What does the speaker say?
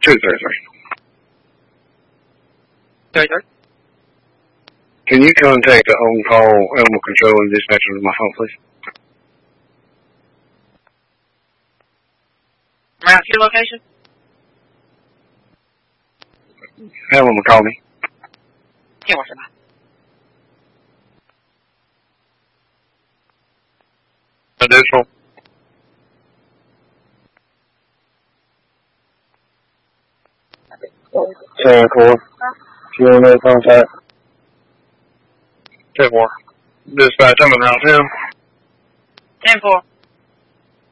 233. 33. Can you contact the on-call animal control and dispatcher with my phone, please? Around your location? Have them call me. Yeah, what's about? Additional. 10-4. You want to contact? 10-4. Dispatch, I'm in round 10. 10-4.